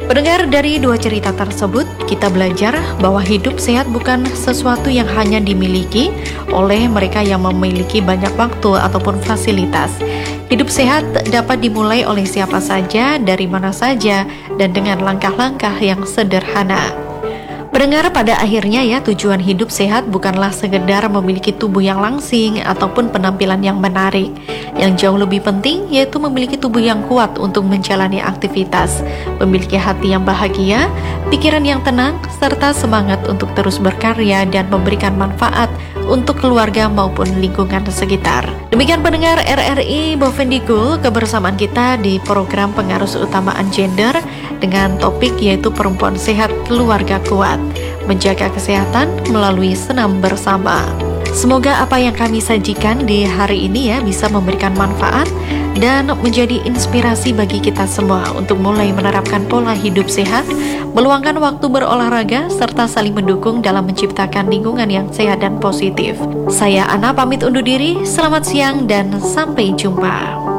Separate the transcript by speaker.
Speaker 1: Pendengar, dari dua cerita tersebut, kita belajar bahwa hidup sehat bukan sesuatu yang hanya dimiliki oleh mereka yang memiliki banyak waktu ataupun fasilitas. Hidup sehat dapat dimulai oleh siapa saja, dari mana saja, dan dengan langkah-langkah yang sederhana. Pendengar, pada akhirnya ya, tujuan hidup sehat bukanlah sekedar memiliki tubuh yang langsing ataupun penampilan yang menarik. Yang jauh lebih penting yaitu memiliki tubuh yang kuat untuk menjalani aktivitas, memiliki hati yang bahagia, pikiran yang tenang, serta semangat untuk terus berkarya dan memberikan manfaat untuk keluarga maupun lingkungan sekitar. Demikian pendengar RRI Bovendigul, kebersamaan kita di program Pengarus Utamaan Gender dengan topik yaitu perempuan sehat, keluarga kuat, menjaga kesehatan melalui senam bersama. Semoga apa yang kami sajikan di hari ini ya bisa memberikan manfaat dan menjadi inspirasi bagi kita semua untuk mulai menerapkan pola hidup sehat, meluangkan waktu berolahraga, serta saling mendukung dalam menciptakan lingkungan yang sehat dan positif. Saya Ana pamit undur diri, selamat siang dan sampai jumpa.